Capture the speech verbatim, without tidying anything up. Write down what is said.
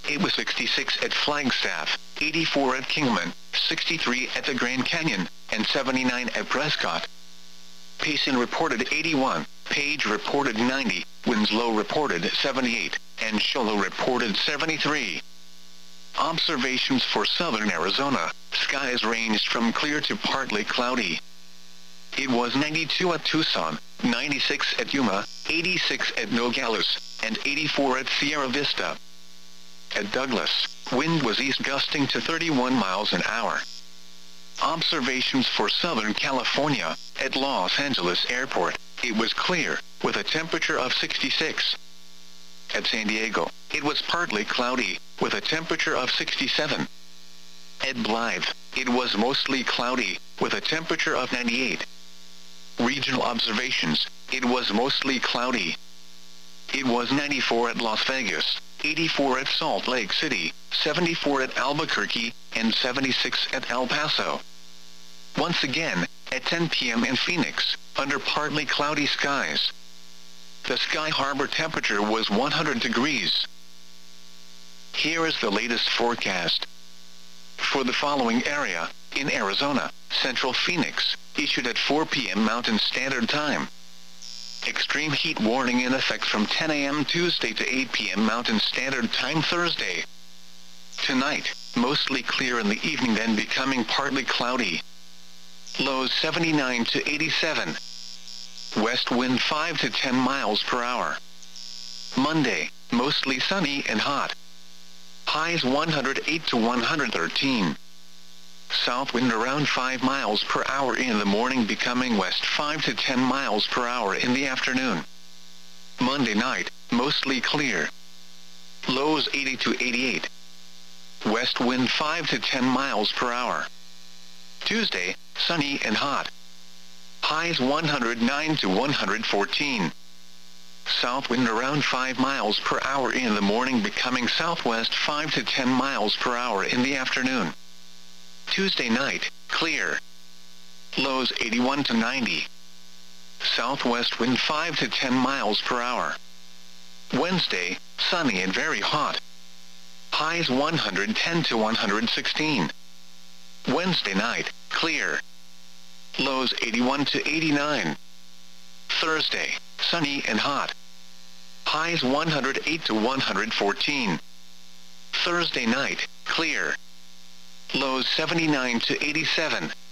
It was sixty-six at Flagstaff, eighty-four at Kingman, sixty-three at the Grand Canyon, and seventy-nine at Prescott. Payson reported eighty-one, Page reported ninety, Winslow reported seventy-eight, and Show Low reported seventy-three. Observations for southern Arizona: skies ranged from clear to partly cloudy. It was ninety-two at Tucson, ninety-six at Yuma, eighty-six at Nogales, and eighty-four at Sierra Vista. At Douglas, wind was east gusting to thirty-one miles an hour. Observations for Southern California: at Los Angeles Airport, it was clear, with a temperature of sixty-six. At San Diego, it was partly cloudy, with a temperature of sixty-seven. At Blythe, it was mostly cloudy, with a temperature of ninety-eight. Regional observations: it was mostly cloudy. It was ninety-four at Las Vegas, eighty-four at Salt Lake City, seventy-four at Albuquerque, and seventy-six at El Paso. Once again, at ten p m in Phoenix, under partly cloudy skies. The Sky Harbor temperature was one hundred degrees. Here is the latest forecast. For the following area, in Arizona, Central Phoenix, issued at four p m Mountain Standard Time. Extreme heat warning in effect from ten a m Tuesday to eight p m Mountain Standard Time Thursday. Tonight, mostly clear in the evening, then becoming partly cloudy. Lows seventy-nine to eighty-seven. West wind five to ten miles per hour. Monday, mostly sunny and hot. Highs one hundred eight to one hundred thirteen. South wind around five miles per hour in the morning, becoming west five to ten miles per hour in the afternoon. Monday night, mostly clear. Lows eighty to eighty-eight. West wind five to ten miles per hour. Tuesday, sunny and hot. Highs one hundred nine to one hundred fourteen. South wind around five miles per hour in the morning, becoming southwest five to ten miles per hour in the afternoon. Tuesday night, clear. Lows eighty-one to ninety. Southwest wind five to ten miles per hour. Wednesday, sunny and very hot. Highs one hundred ten to one hundred sixteen. Wednesday night, clear. Lows eighty-one to eighty-nine. Thursday, sunny and hot. Highs one hundred eight to one hundred fourteen. Thursday night, clear. Lows seventy-nine to eighty-seven.